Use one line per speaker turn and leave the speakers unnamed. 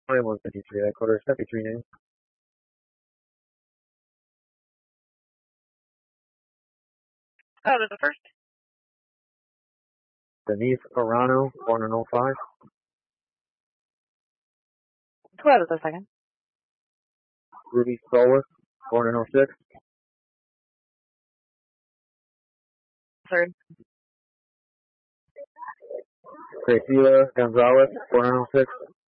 2153, that quarter, 73 names.
Oh, there's the first.
Denise Arano, born in 05.
12 is the second.
Ruby Solis, born in 06.
Third.
Graciela Gonzalez, born in 06.